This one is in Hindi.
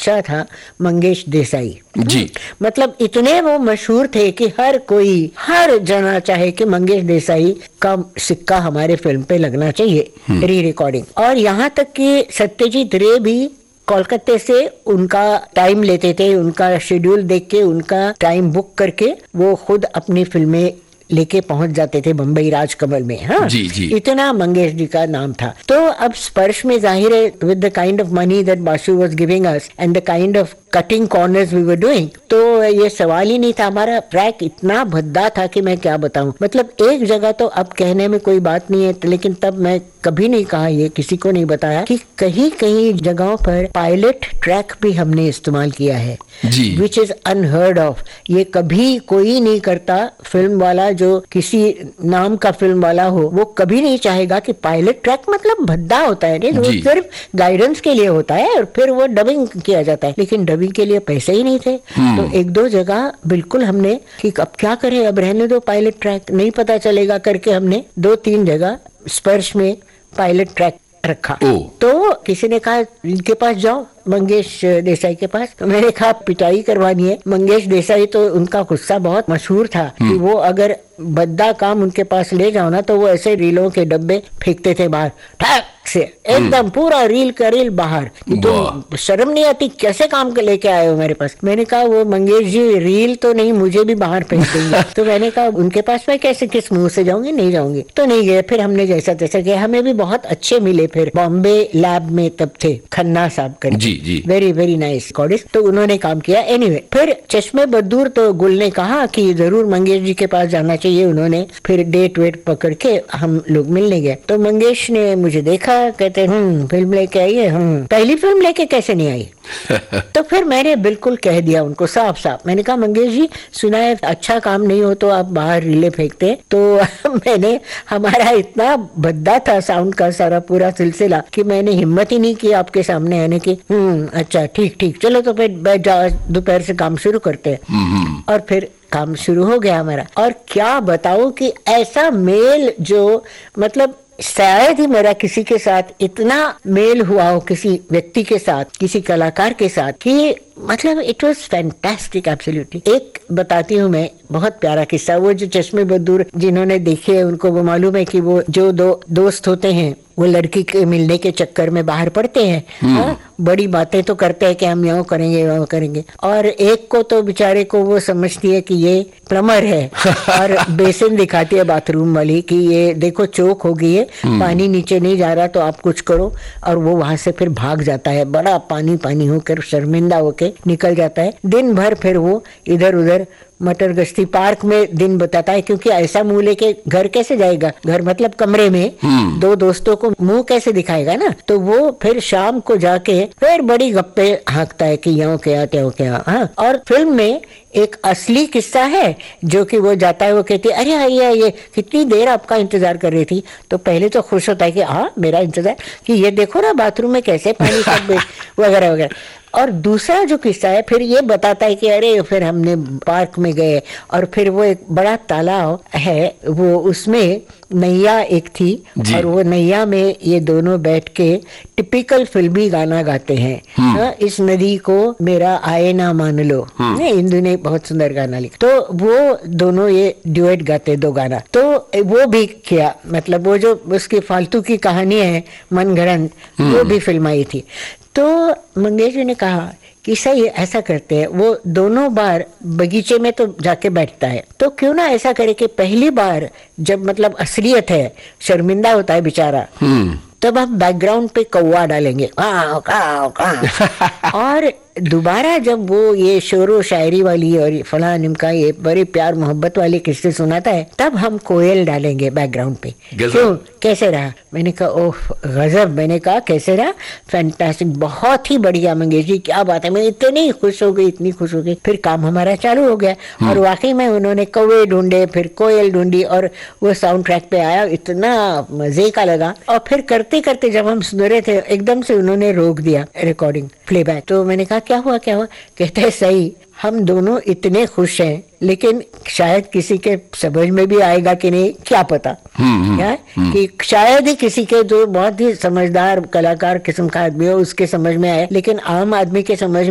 बच्चा था, मंगेश देसाई जी। मतलब इतने वो मशहूर थे कि हर जना चाहे कि मंगेश देसाई का सिक्का हमारे फिल्म पे लगना चाहिए, री रिकॉर्डिंग। और यहाँ तक कि सत्यजीत रे भी कोलकाता से उनका टाइम लेते थे, उनका शेड्यूल देख के, उनका टाइम बुक करके वो खुद अपनी फिल्में लेके पहुंच जाते थे बम्बई राजकमल में। हाँ जी, जी। इतना मंगेश जी का नाम था। तो अब स्पर्श में जाहिर है, with the kind of money that Basu was giving us and the kind of cutting corners we were doing, तो ये सवाल ही नहीं था। हमारा ट्रैक इतना भद्दा था कि मैं क्या बताऊं। मतलब एक जगह तो अब कहने में कोई बात नहीं है, लेकिन तब मैं कभी नहीं कहा, ये किसी को नहीं बताया कि कहीं कहीं जगहों पर पायलट ट्रैक भी हमने इस्तेमाल किया है, विच इज अनहर्ड ऑफ। ये कभी कोई नहीं करता। फिल्म वाला जो किसी नाम का फिल्म वाला हो, वो कभी नहीं चाहेगा कि पायलट ट्रैक मतलब भद्दा होता है, नहीं, वो सिर्फ गाइडेंस के लिए होता है और फिर वो डबिंग किया जाता है। लेकिन डबिंग के लिए पैसे ही नहीं थे, तो एक दो जगह बिल्कुल हमने कि अब क्या करें, अब रहने दो पायलट ट्रैक, नहीं पता चलेगा करके हमने 2-3 जगह स्पर्श में पायलट ट्रैक रखा। तो किसी ने कहा इनके पास जाओ, मंगेश देसाई के पास। तो मैंने कहा पिटाई करवानी है। मंगेश देसाई तो उनका गुस्सा बहुत मशहूर था कि वो अगर बद्दा काम उनके पास ले जाओ ना, तो वो ऐसे रीलों के डब्बे फेंकते थे बाहर, ठक से एकदम पूरा रील का रील बाहर। तो शर्म नहीं आती, कैसे काम के लेके आए हो मेरे पास। मैंने कहा वो मंगेश जी रील तो नहीं, मुझे भी बाहर फेंक देंगे। तो मैंने कहा उनके पास मैं कैसे, किस मुंह से जाऊंगी, नहीं जाऊंगी। तो नहीं गए। फिर हमने जैसा तैसा किया, हमें भी बहुत अच्छे मिले। फिर बॉम्बे लैब में तब थे खन्ना साहब करके, वेरी वेरी नाइस रिकॉर्डिस्ट, तो उन्होंने काम किया। एनीवे फिर चश्मे बदूर तो गुल ने कहा कि जरूर मंगेश जी के पास जाना चाहिए। उन्होंने फिर डेट वेट पकड़ के हम लोग मिलने गए। तो मंगेश ने मुझे देखा, कहते फिल्म लेके आई है। पहली फिल्म लेके कैसे नहीं आई। तो फिर मैंने बिल्कुल कह दिया उनको साफ साफ। मैंने कहा मंगेश जी सुना है अच्छा काम नहीं हो तो आप बाहर रीले फेंकते। तो मैंने, हमारा इतना भद्दा था साउंड का सारा पूरा सिलसिला कि मैंने हिम्मत ही नहीं की आपके सामने आने की। अच्छा ठीक ठीक, चलो तो फिर बैठ जाओ, दोपहर से काम शुरू करते हैं। और फिर काम शुरू हो गया हमारा। और क्या बताऊं कि ऐसा मेल जो मतलब शायद ही मेरा किसी के साथ इतना मेल हुआ हो, किसी व्यक्ति के साथ, किसी कलाकार के साथ, कि मतलब इट वाज फैंटास्टिक एब्सोल्युटली। एक बताती हूँ मैं, बहुत प्यारा किस्सा। वो जो चश्मे बदूर जिन्होंने देखे है उनको वो मालूम है कि वो जो दो दोस्त होते हैं वो लड़की के मिलने के चक्कर में बाहर पड़ते हैं। हाँ, बड़ी बातें तो करते हैं कि हम यहाँ करेंगे वहाँ करेंगे, और एक को तो बेचारे को वो समझती है कि ये प्लम्बर है और बेसिन दिखाती है बाथरूम वाली कि ये देखो चोक हो गई है, पानी नीचे नहीं जा रहा तो आप कुछ करो। और वो वहां से फिर भाग जाता है, बड़ा पानी पानी होकर शर्मिंदा होके निकल जाता है। दिन भर फिर वो इधर उधर मटर गश्ती पार्क में दिन बताता है, क्योंकि ऐसा मुंह लेके घर कैसे जाएगा, घर मतलब कमरे में दो दोस्तों को मुंह कैसे दिखाएगा ना। तो वो फिर शाम को जाके फिर बड़ी गप्पे हाँकता है कि यहाँ क्या त्यों क्या। हाँ, और फिल्म में एक असली किस्सा है जो कि वो जाता है, वो कहती है अरे आइए ये कितनी देर आपका इंतजार कर रही थी। तो पहले तो खुश होता है कि हाँ मेरा इंतजार, कि ये देखो ना बाथरूम में कैसे पानी सब वगैरह वगैरह। और दूसरा जो किस्सा है फिर ये बताता है कि अरे फिर हमने पार्क में गए और फिर वो एक बड़ा तालाब है, वो उसमें नैया एक थी और वो नैया में ये दोनों बैठ के टिपिकल फिल्मी गाना गाते हैं। इस नदी को मेरा आए ना मान लो, इंदु ने बहुत सुंदर गाना लिखा। तो वो दोनों ये ड्यूएट गाते दो गाना, तो वो भी किया। मतलब वो जो उसकी फालतू की कहानी है मनगढ़ंत, वो भी फिल्माई थी। तो मंगेश जी ने कहा कि सही ऐसा करते हैं, वो दोनों बार बगीचे में तो जाके बैठता है, तो क्यों ना ऐसा करे कि पहली बार जब मतलब असलियत है, शर्मिंदा होता है बेचारा, तब हम बैकग्राउंड पे कौवा डालेंगे और दोबारा जब वो ये शोरो शायरी वाली और फला निमका ये बड़ी प्यार मोहब्बत वाली किस्से सुनाता है, तब हम कोयल डालेंगे बैकग्राउंड पे। क्यों, कैसे रहा? मैंने कहा ओह गजब। मैंने कहा कैसे रहा? फैंटास्टिक, बहुत ही बढ़िया मंगेश जी, क्या बात है। मैं इतनी खुश हो गई, इतनी खुश हो गई। फिर काम हमारा चालू हो गया और वाकई में उन्होंने कौवे ढूंढे, फिर कोयल ढूंढी और वो साउंड ट्रैक पे आया, इतना मजे का लगा। और फिर करते करते जब हम सुन रहे थे एकदम से उन्होंने रोक दिया रिकॉर्डिंग प्लेबैक। तो मैंने कहा क्या हुआ क्या हुआ? कहते हैं सही, हम दोनों इतने खुश हैं, लेकिन शायद किसी के समझ में भी आएगा कि नहीं क्या पता। क्या कि शायद ही किसी के जो बहुत ही समझदार कलाकार किस्म का आदमी हो उसके समझ में आए, लेकिन आम आदमी के समझ